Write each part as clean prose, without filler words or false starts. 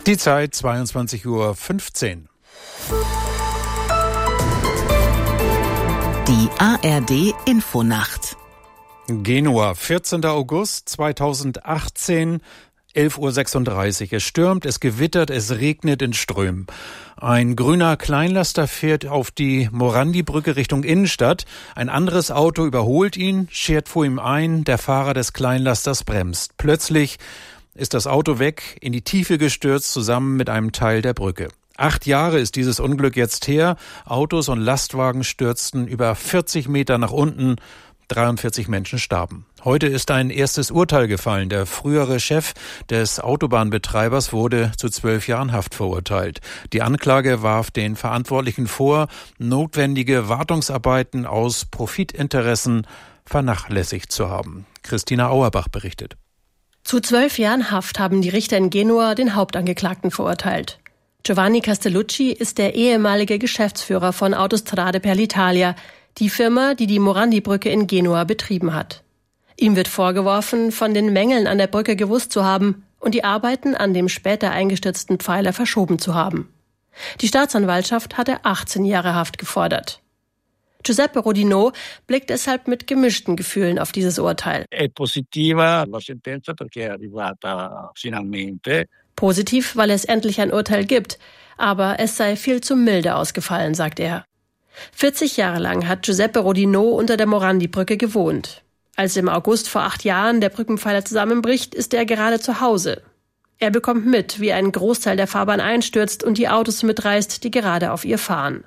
Die Zeit 22:15 Uhr. Die ARD Infonacht. Genua, 14. August 2018, 11:36 Uhr. Es stürmt, es gewittert, es regnet in Strömen. Ein grüner Kleinlaster fährt auf die Morandi-Brücke Richtung Innenstadt. Ein anderes Auto überholt ihn, schert vor ihm ein. Der Fahrer des Kleinlasters bremst. Plötzlich ist das Auto weg, in die Tiefe gestürzt, zusammen mit einem Teil der Brücke. 8 Jahre ist dieses Unglück jetzt her. Autos und Lastwagen stürzten über 40 Meter nach unten. 43 Menschen starben. Heute ist ein erstes Urteil gefallen. Der frühere Chef des Autobahnbetreibers wurde zu 12 Jahren Haft verurteilt. Die Anklage warf den Verantwortlichen vor, notwendige Wartungsarbeiten aus Profitinteressen vernachlässigt zu haben. Christina Auerbach berichtet. Zu 12 Jahren Haft haben die Richter in Genua den Hauptangeklagten verurteilt. Giovanni Castellucci ist der ehemalige Geschäftsführer von Autostrade per l'Italia, die Firma, die die Morandi-Brücke in Genua betrieben hat. Ihm wird vorgeworfen, von den Mängeln an der Brücke gewusst zu haben und die Arbeiten an dem später eingestürzten Pfeiler verschoben zu haben. Die Staatsanwaltschaft hatte 18 Jahre Haft gefordert. Giuseppe Rodinò blickt deshalb mit gemischten Gefühlen auf dieses Urteil. Positiv, weil es endlich ein Urteil gibt, aber es sei viel zu milde ausgefallen, sagt er. 40 Jahre lang hat Giuseppe Rodinò unter der Morandi-Brücke gewohnt. Als im August vor 8 Jahren der Brückenpfeiler zusammenbricht, ist er gerade zu Hause. Er bekommt mit, wie ein Großteil der Fahrbahn einstürzt und die Autos mitreißt, die gerade auf ihr fahren.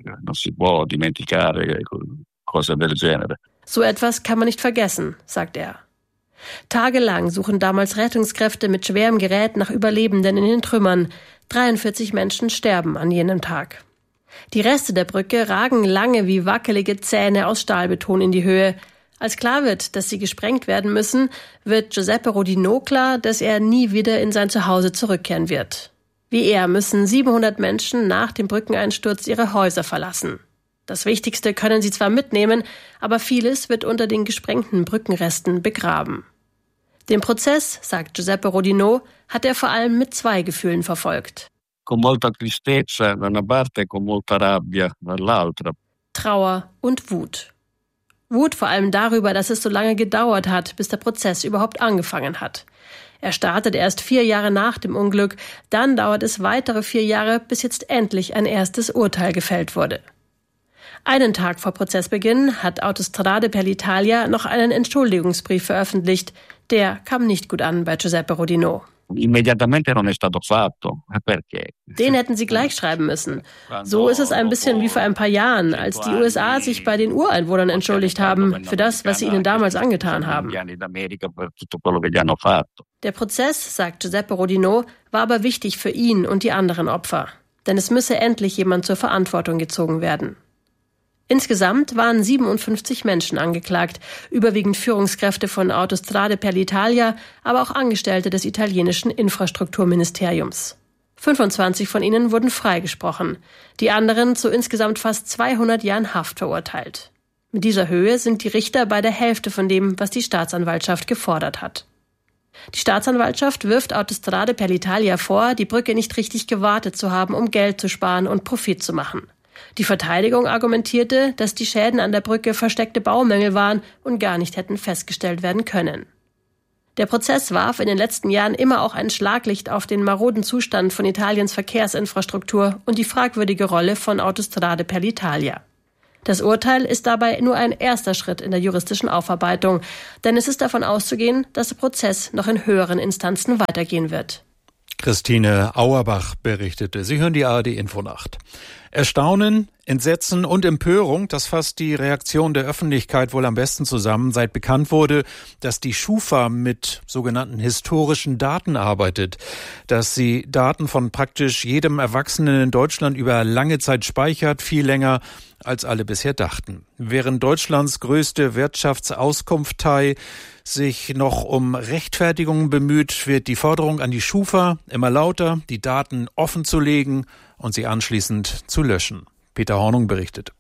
So etwas kann man nicht vergessen, sagt er. Tagelang suchen damals Rettungskräfte mit schwerem Gerät nach Überlebenden in den Trümmern. 43 Menschen sterben an jenem Tag. Die Reste der Brücke ragen lange wie wackelige Zähne aus Stahlbeton in die Höhe. Als klar wird, dass sie gesprengt werden müssen, wird Giuseppe Rodinò klar, dass er nie wieder in sein Zuhause zurückkehren wird. Wie er müssen 700 Menschen nach dem Brückeneinsturz ihre Häuser verlassen. Das Wichtigste können sie zwar mitnehmen, aber vieles wird unter den gesprengten Brückenresten begraben. Den Prozess, sagt Giuseppe Rodinò, hat er vor allem mit 2 Gefühlen verfolgt. Trauer und Wut. Wut vor allem darüber, dass es so lange gedauert hat, bis der Prozess überhaupt angefangen hat. Er startet erst 4 Jahre nach dem Unglück, dann dauert es weitere 4 Jahre, bis jetzt endlich ein erstes Urteil gefällt wurde. Einen Tag vor Prozessbeginn hat Autostrade per l'Italia noch einen Entschuldigungsbrief veröffentlicht. Der kam nicht gut an bei Giuseppe Rodinò. Den hätten sie gleich schreiben müssen. So ist es ein bisschen wie vor ein paar Jahren, als die USA sich bei den Ureinwohnern entschuldigt haben für das, was sie ihnen damals angetan haben. Der Prozess, sagt Giuseppe Rodinò, war aber wichtig für ihn und die anderen Opfer. Denn es müsse endlich jemand zur Verantwortung gezogen werden. Insgesamt waren 57 Menschen angeklagt, überwiegend Führungskräfte von Autostrade per l'Italia, aber auch Angestellte des italienischen Infrastrukturministeriums. 25 von ihnen wurden freigesprochen, die anderen zu insgesamt fast 200 Jahren Haft verurteilt. Mit dieser Höhe sind die Richter bei der Hälfte von dem, was die Staatsanwaltschaft gefordert hat. Die Staatsanwaltschaft wirft Autostrade per l'Italia vor, die Brücke nicht richtig gewartet zu haben, um Geld zu sparen und Profit zu machen. Die Verteidigung argumentierte, dass die Schäden an der Brücke versteckte Baumängel waren und gar nicht hätten festgestellt werden können. Der Prozess warf in den letzten Jahren immer auch ein Schlaglicht auf den maroden Zustand von Italiens Verkehrsinfrastruktur und die fragwürdige Rolle von Autostrade per l'Italia. Das Urteil ist dabei nur ein erster Schritt in der juristischen Aufarbeitung, denn es ist davon auszugehen, dass der Prozess noch in höheren Instanzen weitergehen wird. Christine Auerbach berichtete. Sie hören die ARD Infonacht. Erstaunen, Entsetzen und Empörung, das fasst die Reaktion der Öffentlichkeit wohl am besten zusammen, seit bekannt wurde, dass die Schufa mit sogenannten historischen Daten arbeitet, dass sie Daten von praktisch jedem Erwachsenen in Deutschland über lange Zeit speichert, viel länger als alle bisher dachten. Während Deutschlands größte Wirtschaftsauskunftei sich noch um Rechtfertigungen bemüht, wird die Forderung an die Schufa immer lauter, die Daten offenzulegen und sie anschließend zu löschen. Peter Hornung berichtet.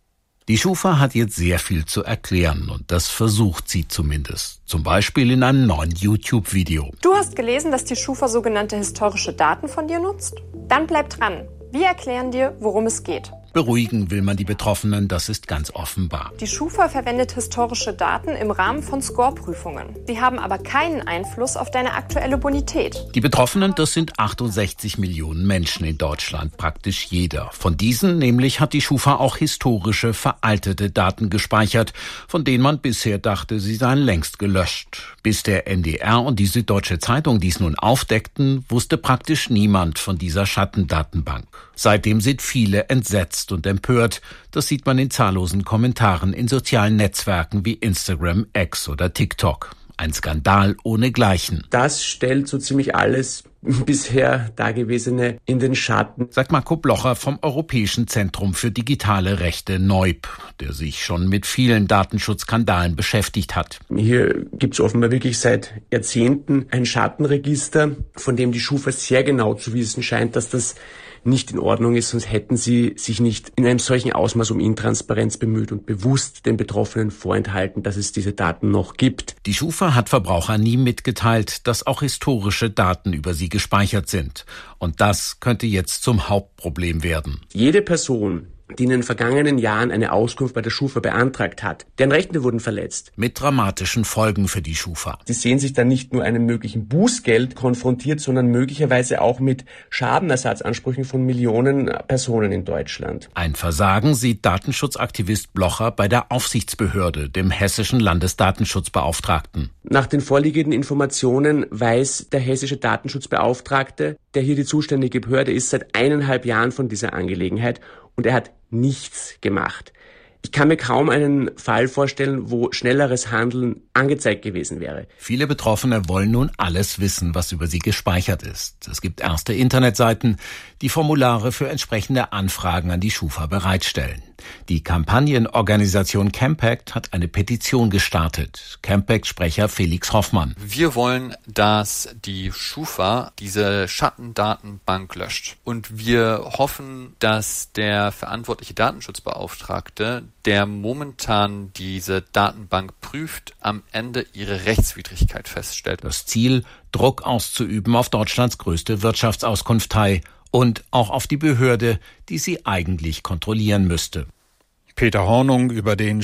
Die Schufa hat jetzt sehr viel zu erklären und das versucht sie zumindest. Zum Beispiel in einem neuen YouTube-Video. Du hast gelesen, dass die Schufa sogenannte historische Daten von dir nutzt? Dann bleib dran. Wir erklären dir, worum es geht. Beruhigen will man die Betroffenen, das ist ganz offenbar. Die Schufa verwendet historische Daten im Rahmen von Score-Prüfungen. Sie haben aber keinen Einfluss auf deine aktuelle Bonität. Die Betroffenen, das sind 68 Millionen Menschen in Deutschland, praktisch jeder. Von diesen nämlich hat die Schufa auch historische, veraltete Daten gespeichert, von denen man bisher dachte, sie seien längst gelöscht. Bis der NDR und die Süddeutsche Zeitung dies nun aufdeckten, wusste praktisch niemand von dieser Schattendatenbank. Seitdem sind viele entsetzt und empört. Das sieht man in zahllosen Kommentaren in sozialen Netzwerken wie Instagram, X oder TikTok. Ein Skandal ohnegleichen. Das stellt so ziemlich alles bisher Dagewesene in den Schatten, sagt Marco Blocher vom Europäischen Zentrum für digitale Rechte NEUB, der sich schon mit vielen Datenschutzskandalen beschäftigt hat. Hier gibt es offenbar wirklich seit Jahrzehnten ein Schattenregister, von dem die Schufa sehr genau zu wissen scheint, dass das nicht in Ordnung ist, sonst hätten sie sich nicht in einem solchen Ausmaß um Intransparenz bemüht und bewusst den Betroffenen vorenthalten, dass es diese Daten noch gibt. Die Schufa hat Verbraucher nie mitgeteilt, dass auch historische Daten über sie gespeichert sind. Und das könnte jetzt zum Hauptproblem werden. Jede Person, die in den vergangenen Jahren eine Auskunft bei der Schufa beantragt hat, deren Rechte wurden verletzt. Mit dramatischen Folgen für die Schufa. Sie sehen sich dann nicht nur einem möglichen Bußgeld konfrontiert, sondern möglicherweise auch mit Schadenersatzansprüchen von Millionen Personen in Deutschland. Ein Versagen sieht Datenschutzaktivist Blocher bei der Aufsichtsbehörde, dem hessischen Landesdatenschutzbeauftragten. Nach den vorliegenden Informationen weiß der hessische Datenschutzbeauftragte, der hier die zuständige Behörde ist, seit 1,5 Jahren von dieser Angelegenheit und er hat nichts gemacht. Ich kann mir kaum einen Fall vorstellen, wo schnelleres Handeln angezeigt gewesen wäre. Viele Betroffene wollen nun alles wissen, was über sie gespeichert ist. Es gibt erste Internetseiten, die Formulare für entsprechende Anfragen an die Schufa bereitstellen. Die Kampagnenorganisation Campact hat eine Petition gestartet. Campact-Sprecher Felix Hoffmann. Wir wollen, dass die Schufa diese Schattendatenbank löscht. Und wir hoffen, dass der verantwortliche Datenschutzbeauftragte, der momentan diese Datenbank prüft, am Ende ihre Rechtswidrigkeit feststellt. Das Ziel, Druck auszuüben auf Deutschlands größte Wirtschaftsauskunftei und auch auf die Behörde, die sie eigentlich kontrollieren müsste. Peter Hornung über den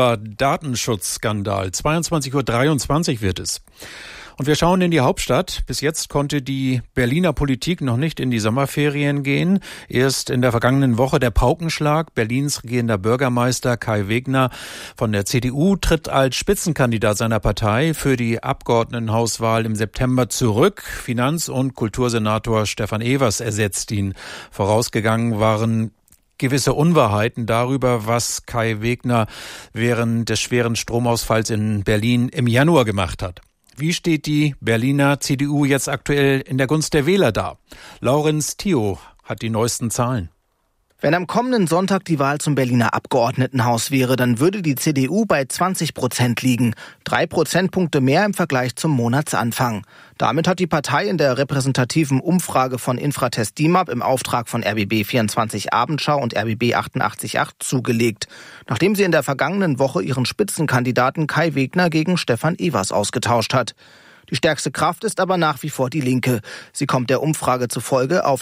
Schufa-Datenschutzskandal. 22:23 Uhr wird es. Und wir schauen in die Hauptstadt. Bis jetzt konnte die Berliner Politik noch nicht in die Sommerferien gehen. Erst in der vergangenen Woche der Paukenschlag. Berlins regierender Bürgermeister Kai Wegner von der CDU tritt als Spitzenkandidat seiner Partei für die Abgeordnetenhauswahl im September zurück. Finanz- und Kultursenator Stefan Evers ersetzt ihn. Vorausgegangen waren gewisse Unwahrheiten darüber, was Kai Wegner während des schweren Stromausfalls in Berlin im Januar gemacht hat. Wie steht die Berliner CDU jetzt aktuell in der Gunst der Wähler da? Laurenz Thio hat die neuesten Zahlen. Wenn am kommenden Sonntag die Wahl zum Berliner Abgeordnetenhaus wäre, dann würde die CDU bei 20% liegen. 3 Prozentpunkte mehr im Vergleich zum Monatsanfang. Damit hat die Partei in der repräsentativen Umfrage von Infratest DIMAP im Auftrag von RBB24 Abendschau und RBB 88.8 zugelegt, nachdem sie in der vergangenen Woche ihren Spitzenkandidaten Kai Wegner gegen Stefan Evers ausgetauscht hat. Die stärkste Kraft ist aber nach wie vor die Linke. Sie kommt der Umfrage zufolge auf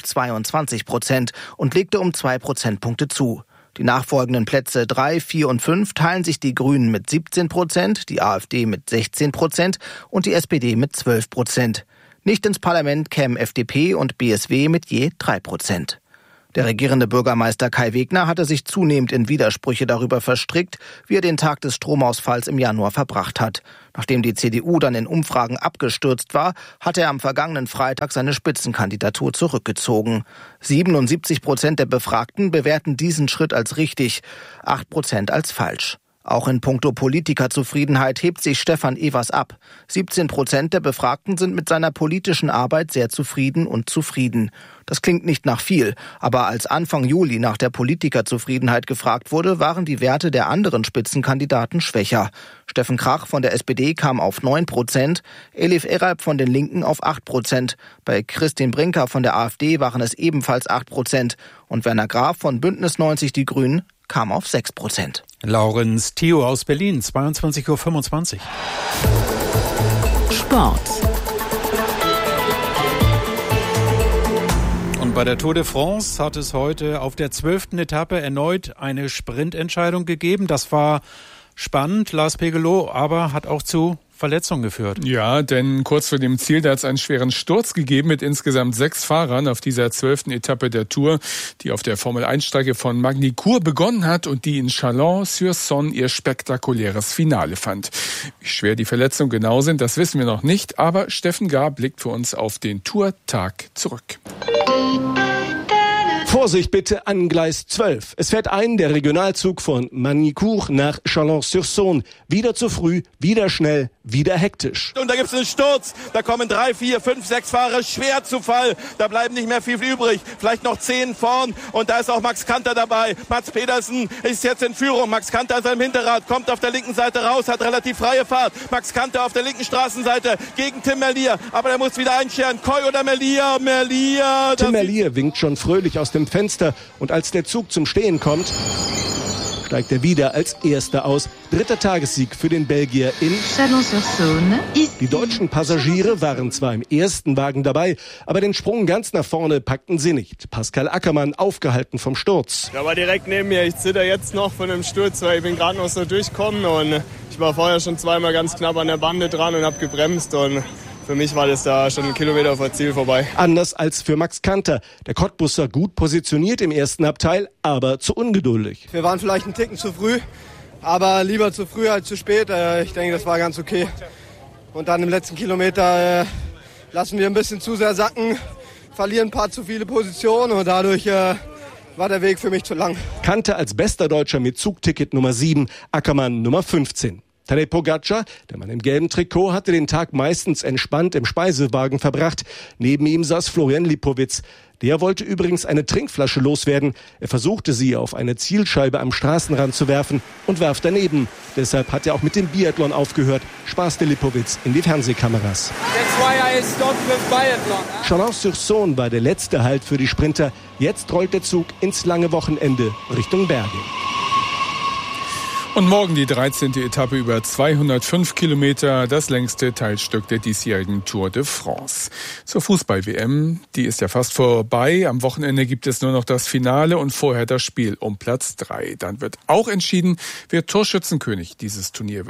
22% und legte um 2 Prozentpunkte zu. Die nachfolgenden Plätze 3, 4 und 5 teilen sich die Grünen mit 17%, die AfD mit 16% und die SPD mit 12%. Nicht ins Parlament kämen FDP und BSW mit je 3%. Der regierende Bürgermeister Kai Wegner hatte sich zunehmend in Widersprüche darüber verstrickt, wie er den Tag des Stromausfalls im Januar verbracht hat. Nachdem die CDU dann in Umfragen abgestürzt war, hatte er am vergangenen Freitag seine Spitzenkandidatur zurückgezogen. 77% der Befragten bewerten diesen Schritt als richtig, 8% als falsch. Auch in puncto Politikerzufriedenheit hebt sich Stefan Evers ab. 17% der Befragten sind mit seiner politischen Arbeit sehr zufrieden und zufrieden. Das klingt nicht nach viel, aber als Anfang Juli nach der Politikerzufriedenheit gefragt wurde, waren die Werte der anderen Spitzenkandidaten schwächer. Steffen Krach von der SPD kam auf 9%, Elif Eralp von den Linken auf 8%. Bei Christine Brinker von der AfD waren es ebenfalls 8% und Werner Graf von Bündnis 90 Die Grünen kam auf 6%. Laurenz Theo aus Berlin, 22:25 Uhr. Sport. Und bei der Tour de France hat es heute auf der 12. Etappe erneut eine Sprintentscheidung gegeben. Das war spannend, Lars Pegelow, aber hat auch zu Verletzungen geführt. Ja, denn kurz vor dem Ziel, da hat es einen schweren Sturz gegeben mit insgesamt 6 Fahrern auf dieser 12. Etappe der Tour, die auf der Formel-1-Strecke von Magny-Cours begonnen hat und die in Chalon-sur-Saône ihr spektakuläres Finale fand. Wie schwer die Verletzungen genau sind, das wissen wir noch nicht, aber Steffen Gahr blickt für uns auf den Tourtag zurück. Vorsicht bitte an Gleis 12. Es fährt der Regionalzug von Magny-Cours nach Chalon-sur-Saône. Wieder zu früh, wieder schnell, wieder hektisch. Und da gibt es einen Sturz. Da kommen 3, 4, 5, 6 Fahrer schwer zu Fall. Da bleiben nicht mehr viel übrig. Vielleicht noch 10 vorn. Und da ist auch Max Kanter dabei. Mats Pedersen ist jetzt in Führung. Max Kanter an seinem Hinterrad, kommt auf der linken Seite raus, hat relativ freie Fahrt. Max Kanter auf der linken Straßenseite gegen Tim Merlier. Aber der muss wieder einscheren. Coy oder Merlier? Merlier. Tim Merlier winkt schon fröhlich aus dem Fenster. Und als der Zug zum Stehen kommt, steigt er wieder als Erster aus. 3. Tagessieg für den Belgier in Chalon-sur-Saône. Die deutschen Passagiere waren zwar im ersten Wagen dabei, aber den Sprung ganz nach vorne packten sie nicht. Pascal Ackermann aufgehalten vom Sturz. Der war direkt neben mir. Ich zitter jetzt noch von dem Sturz, weil ich bin gerade noch so durchgekommen und ich war vorher schon zweimal ganz knapp an der Bande dran und habe gebremst und für mich war das da schon 1 Kilometer vor Ziel vorbei. Anders als für Max Kanter. Der Cottbusser gut positioniert im ersten Abteil, aber zu ungeduldig. Wir waren vielleicht einen Ticken zu früh, aber lieber zu früh als zu spät. Ich denke, das war ganz okay. Und dann im letzten Kilometer lassen wir ein bisschen zu sehr sacken, verlieren ein paar zu viele Positionen und dadurch war der Weg für mich zu lang. Kanter als bester Deutscher mit Zugticket Nummer 7, Ackermann Nummer 15. Tadej Pogačar, der Mann im gelben Trikot, hatte den Tag meistens entspannt im Speisewagen verbracht. Neben ihm saß Florian Lipowitz. Der wollte übrigens eine Trinkflasche loswerden. Er versuchte sie auf eine Zielscheibe am Straßenrand zu werfen und warf daneben. Deshalb hat er auch mit dem Biathlon aufgehört, spaßte Lipowitz in die Fernsehkameras. Chalon-sur-Saône war der letzte Halt für die Sprinter. Jetzt rollt der Zug ins lange Wochenende Richtung Berge. Und morgen die 13. Etappe über 205 Kilometer, das längste Teilstück der diesjährigen Tour de France. Zur Fußball-WM, die ist ja fast vorbei. Am Wochenende gibt es nur noch das Finale und vorher das Spiel um Platz 3. Dann wird auch entschieden, wer Torschützenkönig dieses Turniers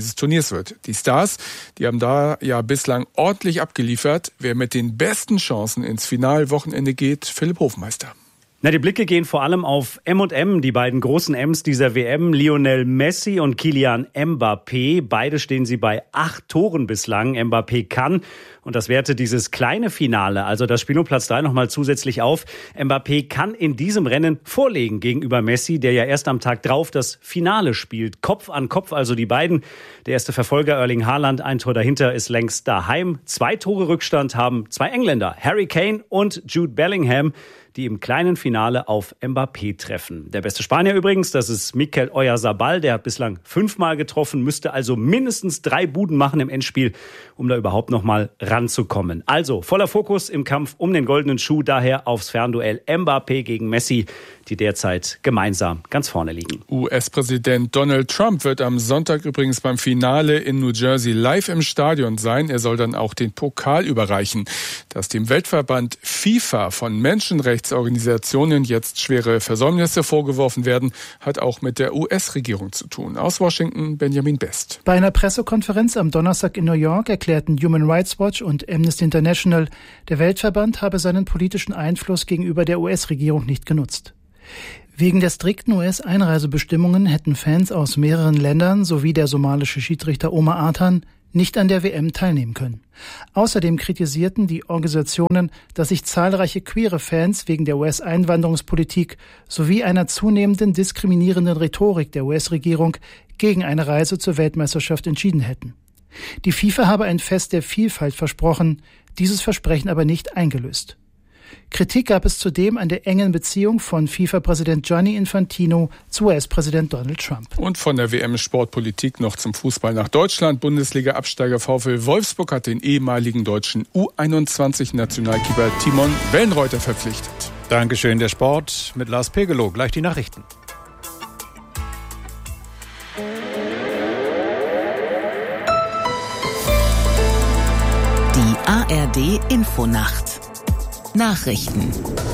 wird. Die Stars, die haben da ja bislang ordentlich abgeliefert. Wer mit den besten Chancen ins Finalwochenende geht, Philipp Hofmeister. Die Blicke gehen vor allem auf M&M, die beiden großen M's dieser WM, Lionel Messi und Kylian Mbappé. Beide stehen sie bei 8 Toren bislang. Mbappé kann, und das wertet dieses kleine Finale, also das Spiel um Platz 3 nochmal zusätzlich auf, Mbappé kann in diesem Rennen vorlegen gegenüber Messi, der ja erst am Tag drauf das Finale spielt. Kopf an Kopf, also die beiden. Der erste Verfolger Erling Haaland, ein Tor dahinter, ist längst daheim. 2 Tore Rückstand haben 2 Engländer, Harry Kane und Jude Bellingham, die im kleinen Finale auf Mbappé treffen. Der beste Spanier übrigens, das ist Mikel Oyarzabal, der hat bislang 5-mal getroffen, müsste also mindestens 3 Buden machen im Endspiel, um da überhaupt noch mal ranzukommen. Also voller Fokus im Kampf um den goldenen Schuh, daher aufs Fernduell Mbappé gegen Messi, die derzeit gemeinsam ganz vorne liegen. US-Präsident Donald Trump wird am Sonntag übrigens beim Finale in New Jersey live im Stadion sein. Er soll dann auch den Pokal überreichen. Dass dem Weltverband FIFA von Menschenrechtsorganisationen jetzt schwere Versäumnisse vorgeworfen werden, hat auch mit der US-Regierung zu tun. Aus Washington, Benjamin Best. Bei einer Pressekonferenz am Donnerstag in New York erklärten Human Rights Watch und Amnesty International, der Weltverband habe seinen politischen Einfluss gegenüber der US-Regierung nicht genutzt. Wegen der strikten US-Einreisebestimmungen hätten Fans aus mehreren Ländern sowie der somalische Schiedsrichter Omar Artan nicht an der WM teilnehmen können. Außerdem kritisierten die Organisationen, dass sich zahlreiche queere Fans wegen der US-Einwanderungspolitik sowie einer zunehmenden diskriminierenden Rhetorik der US-Regierung gegen eine Reise zur Weltmeisterschaft entschieden hätten. Die FIFA habe ein Fest der Vielfalt versprochen, dieses Versprechen aber nicht eingelöst. Kritik gab es zudem an der engen Beziehung von FIFA-Präsident Gianni Infantino zu US-Präsident Donald Trump. Und von der WM-Sportpolitik noch zum Fußball nach Deutschland. Bundesliga-Absteiger VfL Wolfsburg hat den ehemaligen deutschen U21-Nationalkeeper Timon Wellenreuter verpflichtet. Dankeschön, der Sport mit Lars Pegelow. Gleich die Nachrichten. ARD Infonacht. Nachrichten.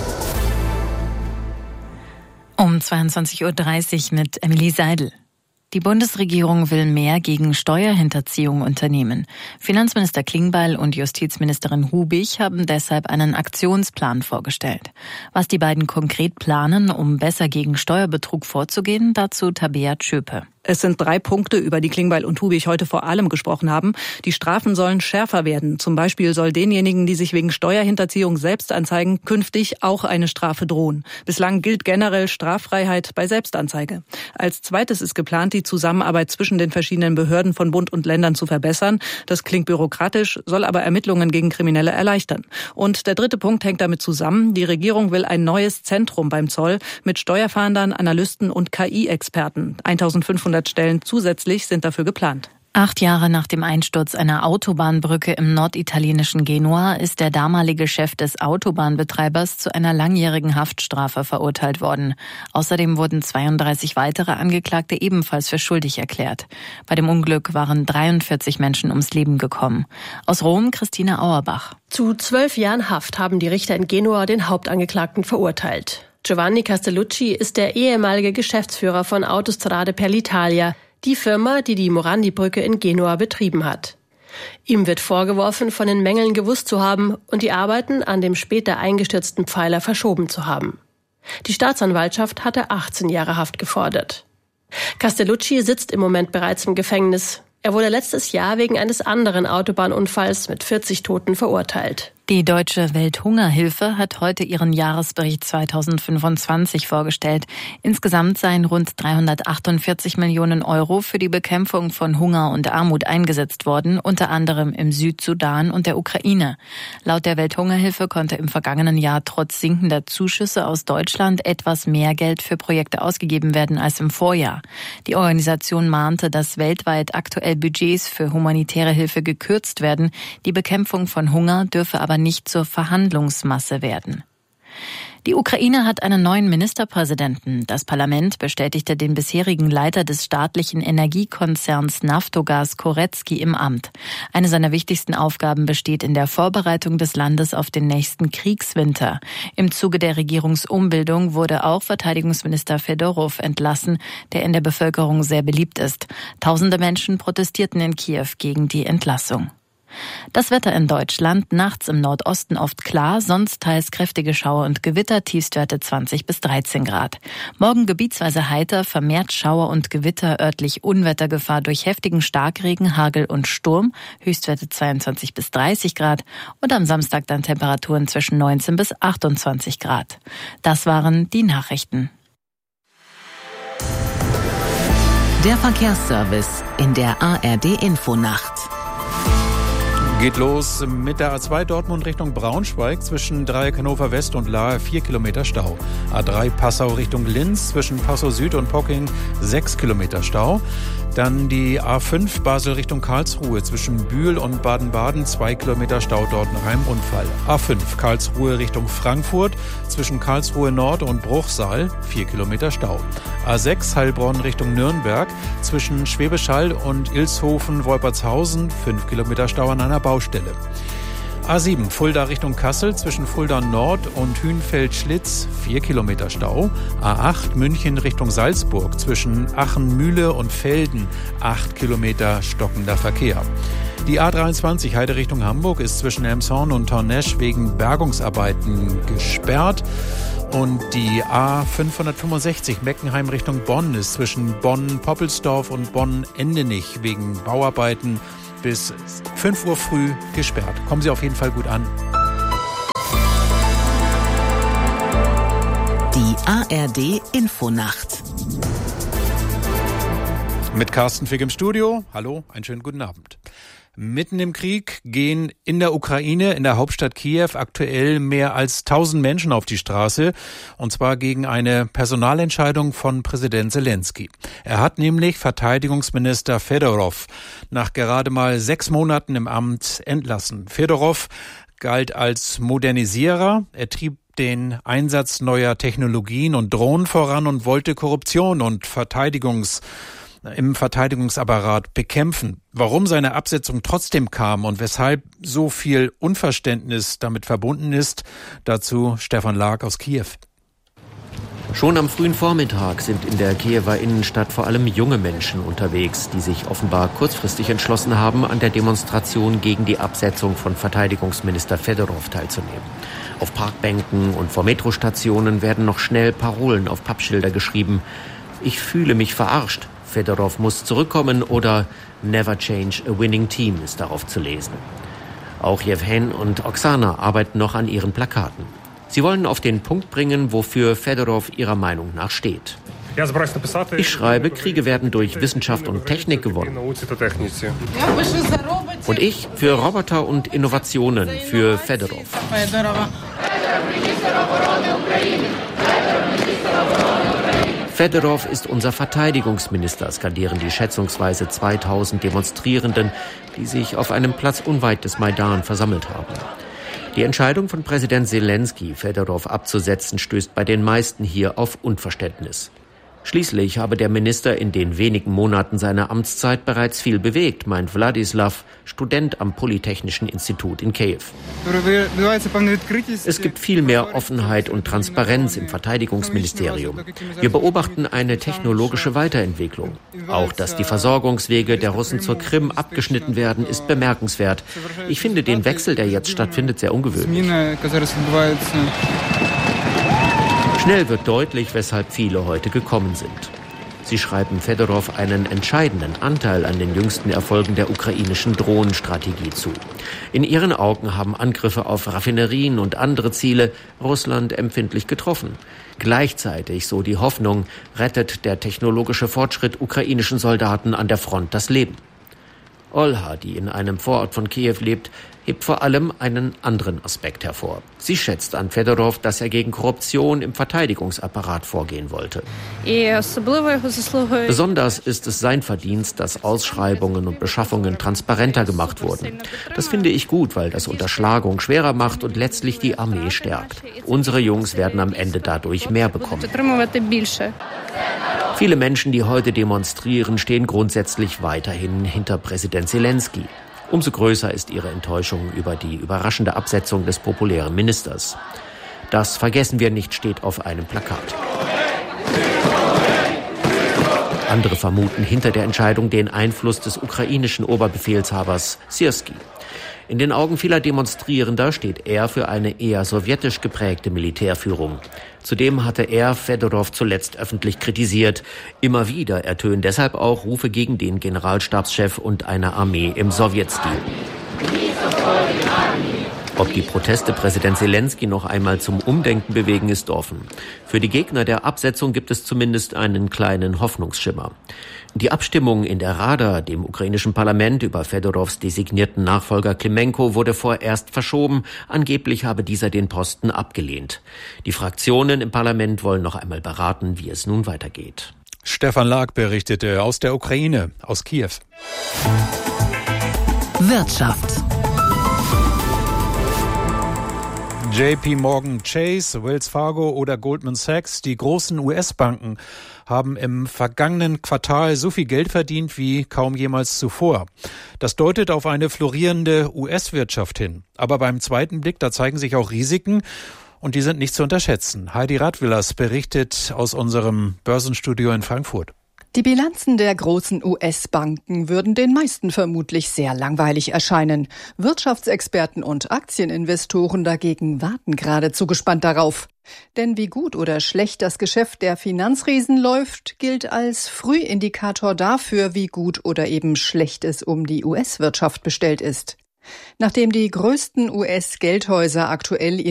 Um 22.30 Uhr mit Emily Seidel. Die Bundesregierung will mehr gegen Steuerhinterziehung unternehmen. Finanzminister Klingbeil und Justizministerin Hubig haben deshalb einen Aktionsplan vorgestellt. Was die beiden konkret planen, um besser gegen Steuerbetrug vorzugehen, dazu Tabea Tschöpe. Es sind 3 Punkte, über die Klingbeil und Hubig heute vor allem gesprochen haben. Die Strafen sollen schärfer werden. Zum Beispiel soll denjenigen, die sich wegen Steuerhinterziehung selbst anzeigen, künftig auch eine Strafe drohen. Bislang gilt generell Straffreiheit bei Selbstanzeige. Als zweites ist geplant, die Zusammenarbeit zwischen den verschiedenen Behörden von Bund und Ländern zu verbessern. Das klingt bürokratisch, soll aber Ermittlungen gegen Kriminelle erleichtern. Und der 3. Punkt hängt damit zusammen. Die Regierung will ein neues Zentrum beim Zoll mit Steuerfahndern, Analysten und KI-Experten. 1500 Stellen zusätzlich sind dafür geplant. 8 Jahre nach dem Einsturz einer Autobahnbrücke im norditalienischen Genua ist der damalige Chef des Autobahnbetreibers zu einer langjährigen Haftstrafe verurteilt worden. Außerdem wurden 32 weitere Angeklagte ebenfalls für schuldig erklärt. Bei dem Unglück waren 43 Menschen ums Leben gekommen. Aus Rom Christina Auerbach. Zu 12 Jahren Haft haben die Richter in Genua den Hauptangeklagten verurteilt. Giovanni Castellucci ist der ehemalige Geschäftsführer von Autostrade per l'Italia, die Firma, die die Morandi-Brücke in Genua betrieben hat. Ihm wird vorgeworfen, von den Mängeln gewusst zu haben und die Arbeiten an dem später eingestürzten Pfeiler verschoben zu haben. Die Staatsanwaltschaft hatte 18 Jahre Haft gefordert. Castellucci sitzt im Moment bereits im Gefängnis. Er wurde letztes Jahr wegen eines anderen Autobahnunfalls mit 40 Toten verurteilt. Die Deutsche Welthungerhilfe hat heute ihren Jahresbericht 2025 vorgestellt. Insgesamt seien rund 348 Millionen Euro für die Bekämpfung von Hunger und Armut eingesetzt worden, unter anderem im Südsudan und der Ukraine. Laut der Welthungerhilfe konnte im vergangenen Jahr trotz sinkender Zuschüsse aus Deutschland etwas mehr Geld für Projekte ausgegeben werden als im Vorjahr. Die Organisation mahnte, dass weltweit aktuell Budgets für humanitäre Hilfe gekürzt werden. Die Bekämpfung von Hunger dürfe aber nicht zur Verhandlungsmasse werden. Die Ukraine hat einen neuen Ministerpräsidenten. Das Parlament bestätigte den bisherigen Leiter des staatlichen Energiekonzerns Naftogaz Koretski im Amt. Eine seiner wichtigsten Aufgaben besteht in der Vorbereitung des Landes auf den nächsten Kriegswinter. Im Zuge der Regierungsumbildung wurde auch Verteidigungsminister Fedorow entlassen, der in der Bevölkerung sehr beliebt ist. Tausende Menschen protestierten in Kiew gegen die Entlassung. Das Wetter in Deutschland, nachts im Nordosten oft klar, sonst teils kräftige Schauer und Gewitter, Tiefstwerte 20 bis 13 Grad. Morgen gebietsweise heiter, vermehrt Schauer und Gewitter, örtlich Unwettergefahr durch heftigen Starkregen, Hagel und Sturm, Höchstwerte 22 bis 30 Grad und am Samstag dann Temperaturen zwischen 19 bis 28 Grad. Das waren die Nachrichten. Der Verkehrsservice in der ARD Infonacht. Geht los mit der A2 Dortmund Richtung Braunschweig zwischen Dreieck Hannover West und Lahr 4 Kilometer Stau. A3 Passau Richtung Linz zwischen Passau Süd und Pocking 6 Kilometer Stau. Dann die A5 Basel Richtung Karlsruhe zwischen Bühl und Baden-Baden 2 Kilometer Stau, dort nach einem Unfall. A5 Karlsruhe Richtung Frankfurt zwischen Karlsruhe Nord und Bruchsal 4 Kilometer Stau. A6 Heilbronn Richtung Nürnberg zwischen Schwäbisch Hall und Ilshofen-Wolpertshausen 5 Kilometer Stau an einer Baustelle. A7 Fulda Richtung Kassel zwischen Fulda Nord und Hünfeld-Schlitz 4 Kilometer Stau. A8 München Richtung Salzburg zwischen Aachen-Mühle und Velden 8 Kilometer stockender Verkehr. Die A23 Heide Richtung Hamburg ist zwischen Elmshorn und Tornesch wegen Bergungsarbeiten gesperrt. Und die A565 Meckenheim Richtung Bonn ist zwischen Bonn-Poppelsdorf und Bonn-Endenich wegen Bauarbeiten bis 5 Uhr früh gesperrt. Kommen Sie auf jeden Fall gut an. Die ARD Infonacht. Mit Carsten Fick im Studio. Hallo, einen schönen guten Abend. Mitten im Krieg gehen in der Ukraine, in der Hauptstadt Kiew, aktuell mehr als 1000 Menschen auf die Straße, und zwar gegen eine Personalentscheidung von Präsident Zelensky. Er hat nämlich Verteidigungsminister Fedorow nach gerade mal 6 Monaten im Amt entlassen. Fedorow galt als Modernisierer, er trieb den Einsatz neuer Technologien und Drohnen voran und wollte Korruption und im Verteidigungsapparat bekämpfen. Warum seine Absetzung trotzdem kam und weshalb so viel Unverständnis damit verbunden ist, dazu Stefan Lag aus Kiew. Schon am frühen Vormittag sind in der Kiewer Innenstadt vor allem junge Menschen unterwegs, die sich offenbar kurzfristig entschlossen haben, an der Demonstration gegen die Absetzung von Verteidigungsminister Fedorov teilzunehmen. Auf Parkbänken und vor Metrostationen werden noch schnell Parolen auf Pappschilder geschrieben. Ich fühle mich verarscht. Fedorov muss zurückkommen oder Never change a winning team ist darauf zu lesen. Auch Jewhen und Oksana arbeiten noch an ihren Plakaten. Sie wollen auf den Punkt bringen, wofür Fedorov ihrer Meinung nach steht. Ich schreibe, Kriege werden durch Wissenschaft und Technik gewonnen. Und ich für Roboter und Innovationen, für Fedorov. Fedorov ist unser Verteidigungsminister, skandieren die schätzungsweise 2000 Demonstrierenden, die sich auf einem Platz unweit des Maidan versammelt haben. Die Entscheidung von Präsident Zelensky, Fedorov abzusetzen, stößt bei den meisten hier auf Unverständnis. Schließlich habe der Minister in den wenigen Monaten seiner Amtszeit bereits viel bewegt, meint Wladislav, Student am Polytechnischen Institut in Kiew. Es gibt viel mehr Offenheit und Transparenz im Verteidigungsministerium. Wir beobachten eine technologische Weiterentwicklung. Auch, dass die Versorgungswege der Russen zur Krim abgeschnitten werden, ist bemerkenswert. Ich finde den Wechsel, der jetzt stattfindet, sehr ungewöhnlich. Schnell wird deutlich, weshalb viele heute gekommen sind. Sie schreiben Fedorov einen entscheidenden Anteil an den jüngsten Erfolgen der ukrainischen Drohnenstrategie zu. In ihren Augen haben Angriffe auf Raffinerien und andere Ziele Russland empfindlich getroffen. Gleichzeitig, so die Hoffnung, rettet der technologische Fortschritt ukrainischen Soldaten an der Front das Leben. Olha, die in einem Vorort von Kiew lebt, hebt vor allem einen anderen Aspekt hervor. Sie schätzt an Fedorov, dass er gegen Korruption im Verteidigungsapparat vorgehen wollte. Besonders ist es sein Verdienst, dass Ausschreibungen und Beschaffungen transparenter gemacht wurden. Das finde ich gut, weil das Unterschlagung schwerer macht und letztlich die Armee stärkt. Unsere Jungs werden am Ende dadurch mehr bekommen. Viele Menschen, die heute demonstrieren, stehen grundsätzlich weiterhin hinter Präsident Zelensky. Umso größer ist ihre Enttäuschung über die überraschende Absetzung des populären Ministers. Das vergessen wir nicht, steht auf einem Plakat. Andere vermuten hinter der Entscheidung den Einfluss des ukrainischen Oberbefehlshabers Syrski. In den Augen vieler Demonstrierender steht er für eine eher sowjetisch geprägte Militärführung. Zudem hatte er Fedorov zuletzt öffentlich kritisiert. Immer wieder ertönen deshalb auch Rufe gegen den Generalstabschef und eine Armee im Sowjetstil. Ob die Proteste Präsident Zelensky noch einmal zum Umdenken bewegen, ist offen. Für die Gegner der Absetzung gibt es zumindest einen kleinen Hoffnungsschimmer. Die Abstimmung in der Rada, dem ukrainischen Parlament, über Fedorovs designierten Nachfolger Klimenko wurde vorerst verschoben. Angeblich habe dieser den Posten abgelehnt. Die Fraktionen im Parlament wollen noch einmal beraten, wie es nun weitergeht. Stefan Lag berichtete aus der Ukraine, aus Kiew. Wirtschaft. JP Morgan Chase, Wells Fargo oder Goldman Sachs, die großen US-Banken, haben im vergangenen Quartal so viel Geld verdient wie kaum jemals zuvor. Das deutet auf eine florierende US-Wirtschaft hin. Aber beim zweiten Blick, da zeigen sich auch Risiken und die sind nicht zu unterschätzen. Heidi Radwillers berichtet aus unserem Börsenstudio in Frankfurt. Die Bilanzen der großen US-Banken würden den meisten vermutlich sehr langweilig erscheinen. Wirtschaftsexperten und Aktieninvestoren dagegen warten geradezu gespannt darauf. Denn wie gut oder schlecht das Geschäft der Finanzriesen läuft, gilt als Frühindikator dafür, wie gut oder eben schlecht es um die US-Wirtschaft bestellt ist. Nachdem die größten US-Geldhäuser aktuell